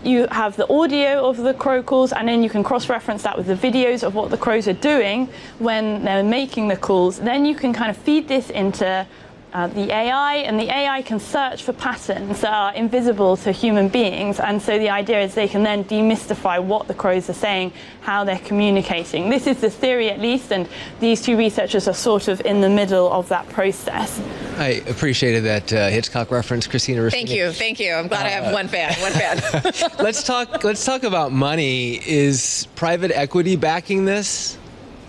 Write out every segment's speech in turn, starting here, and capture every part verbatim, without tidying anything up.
you have the audio of the crow calls, and then you can cross-reference that with the videos of what the crows are doing when they're making the calls. Then you can kind of feed this into Uh, the A I, and the A I can search for patterns that are invisible to human beings, and so the idea is they can then demystify what the crows are saying, how they're communicating. This is the theory, at least, and these two researchers are sort of in the middle of that process. I appreciated that uh, Hitchcock reference, Christina Ruffini. Thank you, thank you. I'm glad uh, I have one fan, one fan. let's talk. Let's talk about money. Is private equity backing this?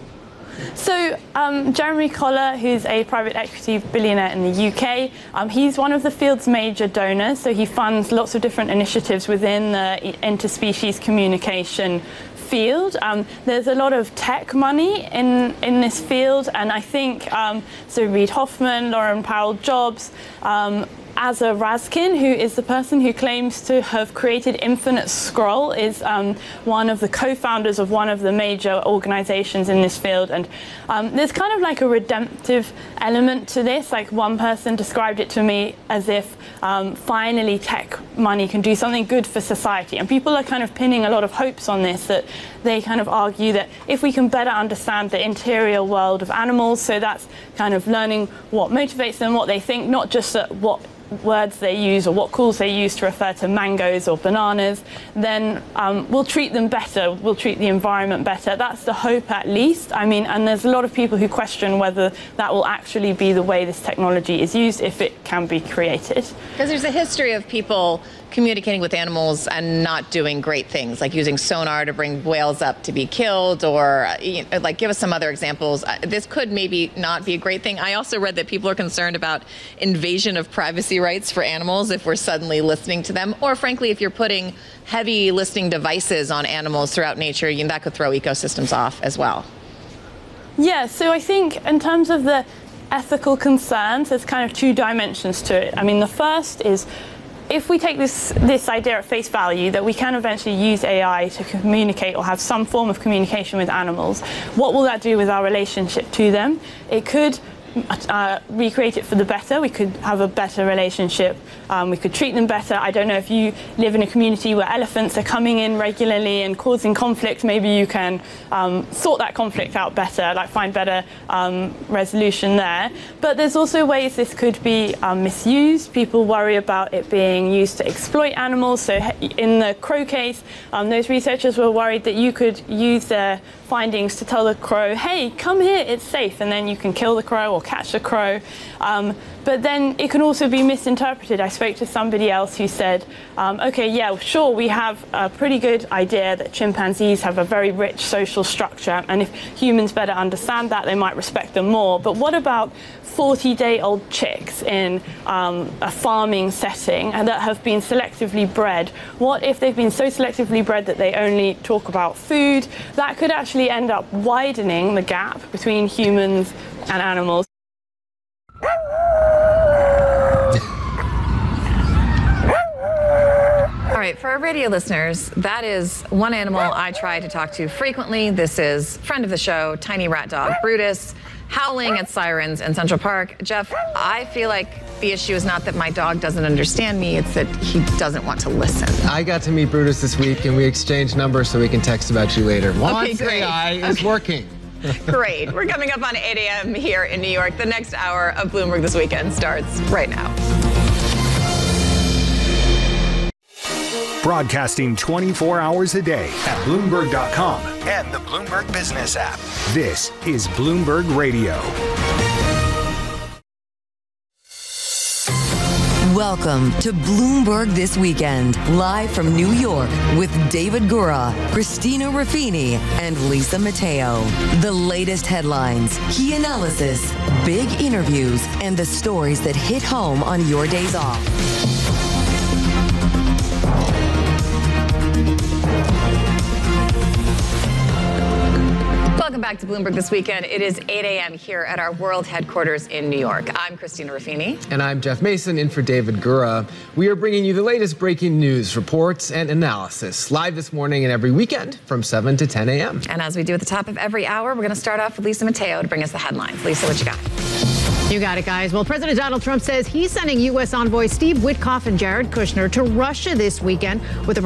So um, Jeremy Coller, who's a private equity billionaire in the U K, um, he's one of the field's major donors. So he funds lots of different initiatives within the interspecies communication field. Um, there's a lot of tech money in, in this field, and I think, um, so Reid Hoffman, Lauren Powell-Jobs, um, Asa Raskin, who is the person who claims to have created Infinite Scroll, is um, one of the co-founders of one of the major organizations in this field. And um, there's kind of like a redemptive element to this. Like, one person described it to me as if um, finally tech money can do something good for society. And people are kind of pinning a lot of hopes on this, that they kind of argue that if we can better understand the interior world of animals, so that's kind of learning what motivates them, what they think, not just at what words they use or what calls they use to refer to mangoes or bananas, then um, we'll treat them better, we'll treat the environment better. That's the hope, at least. I mean, and there's a lot of people who question whether that will actually be the way this technology is used, if it can be created. Because there's a history of people communicating with animals and not doing great things, like using sonar to bring whales up to be killed, or you know, like give us some other examples. This could maybe not be a great thing. I also read that people are concerned about invasion of privacy rights for animals if we're suddenly listening to them, or frankly, if you're putting heavy listening devices on animals throughout nature, you know, that could throw ecosystems off as well. Yeah, so I think in terms of the ethical concerns, there's kind of two dimensions to it. I mean, the first is, if we take this this idea at face value, that we can eventually use A I to communicate or have some form of communication with animals, what will that do with our relationship to them? It could uh, recreate it for the better. We could have a better relationship. Um, we could treat them better. I don't know if you live in a community where elephants are coming in regularly and causing conflict. Maybe you can um, sort that conflict out better, like find better um, resolution there. But there's also ways this could be um, misused. People worry about it being used to exploit animals. So in the crow case, um, those researchers were worried that you could use their findings to tell the crow, hey, come here, it's safe, and then you can kill the crow or catch the crow. Um, but then it can also be misinterpreted. I spoke to somebody else who said, um, okay, yeah, sure, we have a pretty good idea that chimpanzees have a very rich social structure, and if humans better understand that, they might respect them more. But what about forty-day-old chicks in um, a farming setting and that have been selectively bred? What if they've been so selectively bred that they only talk about food? That could actually end up widening the gap between humans and animals. All right, for our radio listeners, that is one animal I try to talk to frequently. This is friend of the show, tiny rat dog Brutus, howling at sirens in Central Park. Jeff, I feel like the issue is not that my dog doesn't understand me, it's that he doesn't want to listen. I got to meet Brutus this week, and we exchanged numbers so we can text about you later. Okay, great. A I is okay. working. Great. We're coming up on eight a m here in New York. The next hour of Bloomberg This Weekend starts right now. Broadcasting twenty-four hours a day at Bloomberg dot com and the Bloomberg Business app. This is Bloomberg Radio. Welcome to Bloomberg This Weekend, live from New York with David Gura, Christina Ruffini, and Lisa Mateo. The latest headlines, key analysis, big interviews, and the stories that hit home on your days off. Welcome back to Bloomberg This Weekend. It is eight a m here at our world headquarters in New York. I'm Christina Ruffini. And I'm Jeff Mason, in for David Gura. We are bringing you the latest breaking news, reports, and analysis live this morning and every weekend from seven to ten a m And as we do at the top of every hour, we're going to start off with Lisa Mateo to bring us the headlines. Lisa, what you got? You got it, guys. Well, President Donald Trump says he's sending U S envoys Steve Witkoff and Jared Kushner to Russia this weekend with a